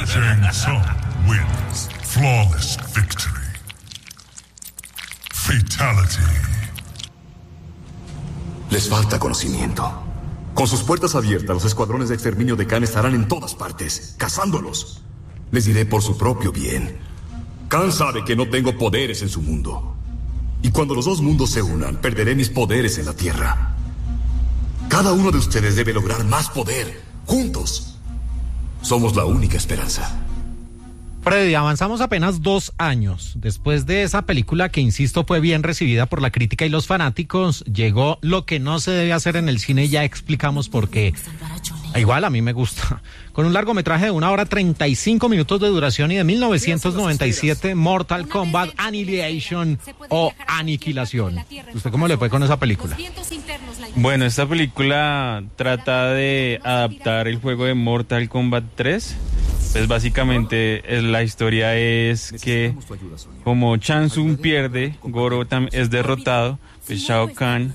Shang Tsung wins. Flawless victory. Fatality. Les falta conocimiento. Con sus puertas abiertas, los escuadrones de exterminio de Khan estarán en todas partes, cazándolos. Les diré por su propio bien. Khan sabe que no tengo poderes en su mundo. Y cuando los dos mundos se unan, perderé mis poderes en la Tierra. Cada uno de ustedes debe lograr más poder. Juntos. Somos la única esperanza. Freddy, avanzamos apenas 2 años. Después de esa película que, insisto, fue bien recibida por la crítica y los fanáticos, llegó lo que no se debe hacer en el cine y ya explicamos por qué. Igual a mí me gusta. Con un largometraje de 1 hora 35 minutos de duración y de 1997, Mortal Kombat Annihilation o Aniquilación. ¿Usted cómo le fue con esa película? Bueno, esta película trata de adaptar el juego de Mortal Kombat 3. Pues básicamente la historia es que como Shang Tsung pierde, Goro es derrotado, pues Shao Kahn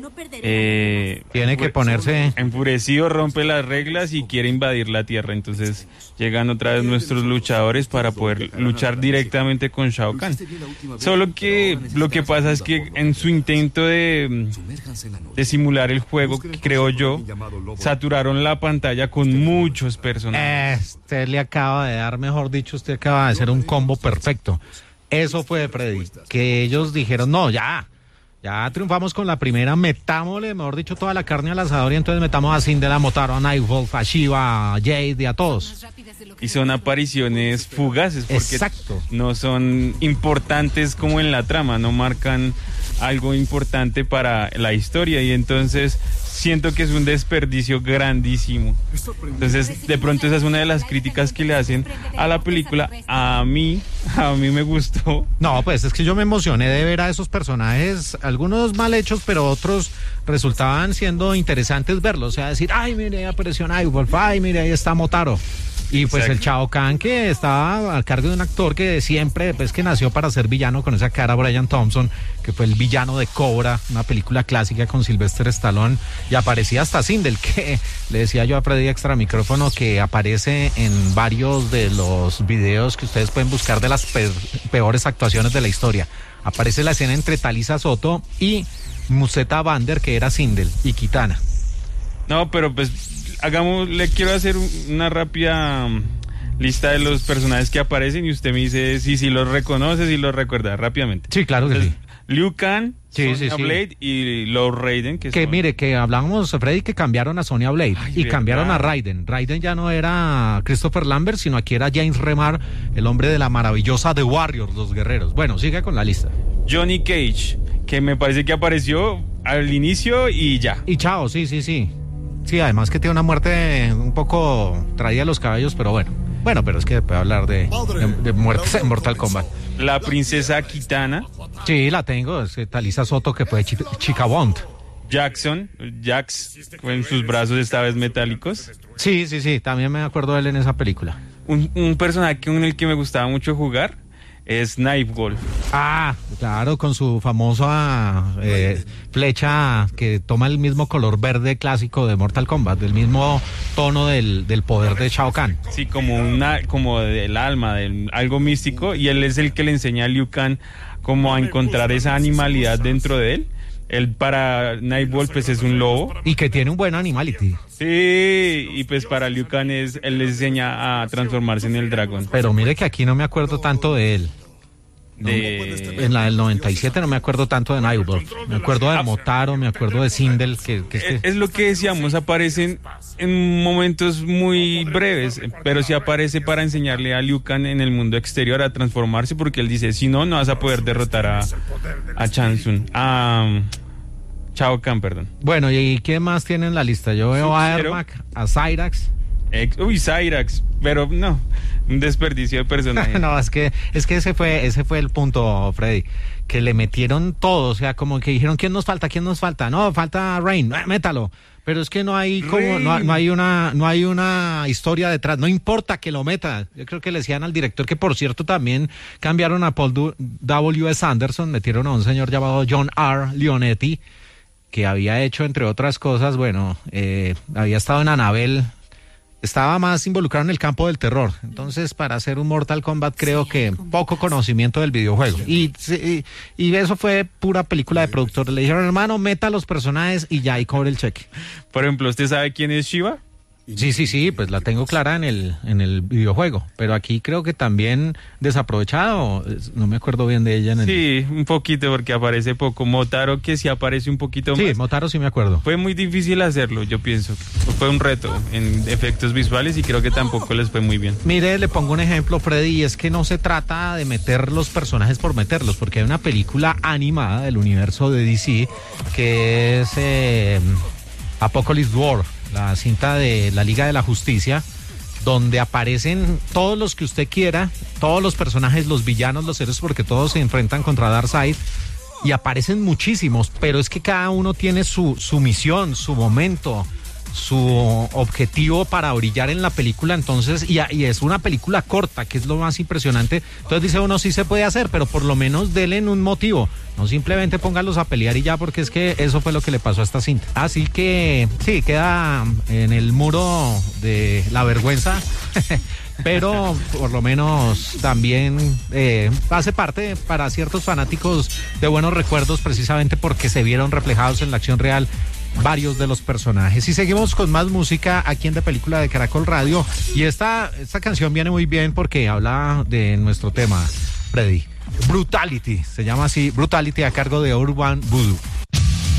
tiene que ponerse enfurecido, rompe las reglas y quiere invadir la Tierra. Entonces llegan otra vez nuestros luchadores para poder luchar directamente con Shao Kahn. Solo que lo que pasa es que en su intento de simular el juego, creo yo, saturaron la pantalla con muchos personajes. Usted le acaba de dar, mejor dicho, usted acaba de hacer un combo perfecto. Eso fue, Freddy, que ellos dijeron, no, ya triunfamos con la primera, metámosle, mejor dicho, toda la carne al asador y entonces metamos a Sindel, a Motaro, a Nightwolf, a Shiva, a Jade y a todos. Y son apariciones fugaces porque no son importantes como en la trama, no marcan algo importante para la historia y entonces siento que es un desperdicio grandísimo. Entonces, de pronto esa es una de las críticas que le hacen a la película. A mí me gustó. No, pues es que yo me emocioné de ver a esos personajes, algunos mal hechos, pero otros resultaban siendo interesantes verlos. O sea, decir, ay, mire, ahí apareció Nightwolf, ay, mire, ahí está Motaro. Y pues el Shao Kahn, que estaba a cargo de un actor que siempre, pues que nació para ser villano, con esa cara, Brian Thompson, que fue el villano de Cobra, una película clásica con Sylvester Stallone, y aparecía hasta Sindel, que le decía yo a Freddy extra micrófono, que aparece en varios de los videos que ustedes pueden buscar de las peores actuaciones de la historia. Aparece la escena entre Talisa Soto y Musetta Bander, que era Sindel, y Kitana. No, pero pues le quiero hacer una rápida lista de los personajes que aparecen y usted me dice si los reconoce, si los recuerda rápidamente. Sí, claro que sí. Liu Kang, Sonya Blade y Lord Raiden. Mire, que hablábamos, Freddy, que cambiaron a Sonya Blade cambiaron a Raiden. Raiden ya no era Christopher Lambert, sino aquí era James Remar, el hombre de la maravillosa The Warriors, los guerreros. Bueno, sigue con la lista. Johnny Cage, que me parece que apareció al inicio y ya. Y chao, sí. Sí, además que tiene una muerte un poco traída a los cabellos, pero bueno. Bueno, pero es que puede hablar de muertes en Mortal Kombat. La princesa Kitana. Sí, la tengo, es Talisa Soto, que fue Chica Bond. Jax, con sus brazos esta vez metálicos. Sí, también me acuerdo de él en esa película. Un personaje con el que me gustaba mucho jugar es Nightwolf. Ah, claro, con su famosa flecha que toma el mismo color verde clásico de Mortal Kombat, del mismo tono del poder de Shao Kahn. Sí, como del alma, algo místico, y él es el que le enseña a Liu Kang como a encontrar esa animalidad dentro de él. Él para Nightwolf pues es un lobo. Y que tiene un buen animality. Sí, y pues para Liu Kang él le enseña a transformarse en el dragón. Pero mire que aquí no me acuerdo tanto de él. En la del 97 no me acuerdo tanto de Nightwolf. Me acuerdo de Motaro, me acuerdo de Sindel. Es lo que decíamos, aparecen en momentos muy breves, pero sí aparece para enseñarle a Liu Kang en el mundo exterior a transformarse, porque él dice, si no vas a poder derrotar a Shang Tsung, a Shao Kahn, perdón. Bueno, ¿y quién más tiene en la lista? Yo veo a Ermac, a Cyrax. Cyrax, pero no, un desperdicio de personaje. No, es que ese fue el punto, Freddy, que le metieron todo, o sea, como que dijeron, ¿quién nos falta? No, falta Rain, métalo. Pero es que no hay no hay una historia detrás, no importa que lo meta. Yo creo que le decían al director, que por cierto también cambiaron a Paul W.S. Anderson, metieron a un señor llamado John R. Leonetti, que había hecho, entre otras cosas, había estado en Annabelle. estaba más involucrado en el campo del terror. Entonces, para hacer un Mortal Kombat, creo que poco conocimiento del videojuego. Y eso fue pura película de productor. Le dijeron, hermano, meta los personajes y ya, y cobre el cheque. Por ejemplo, ¿usted sabe quién es Shiva? Sí, pues la tengo clara en el videojuego, pero aquí creo que también desaprovechado, no me acuerdo bien de ella. Sí, un poquito porque aparece poco. Motaro, que sí aparece un poquito más. Sí, Motaro sí me acuerdo. Fue muy difícil hacerlo, yo pienso. Fue un reto en efectos visuales y creo que tampoco les fue muy bien. Mire, le pongo un ejemplo, Freddy, y es que no se trata de meter los personajes por meterlos, porque hay una película animada del universo de DC que es Apocalypse War, la cinta de la Liga de la Justicia, donde aparecen todos los que usted quiera, todos los personajes, los villanos, los héroes, porque todos se enfrentan contra Darkseid, y aparecen muchísimos, pero es que cada uno tiene su misión, su momento, su objetivo para brillar en la película. Entonces, y es una película corta, que es lo más impresionante. Entonces dice uno, sí se puede hacer, pero por lo menos denle un motivo, no simplemente pónganlos a pelear y ya, porque es que eso fue lo que le pasó a esta cinta. Así que sí, queda en el muro de la vergüenza pero por lo menos también hace parte para ciertos fanáticos de buenos recuerdos, precisamente porque se vieron reflejados en la acción real varios de los personajes. Y seguimos con más música aquí en De Película de Caracol Radio, y esta canción viene muy bien porque habla de nuestro tema, Freddy. Brutality, se llama así, Brutality, a cargo de Urban Voodoo.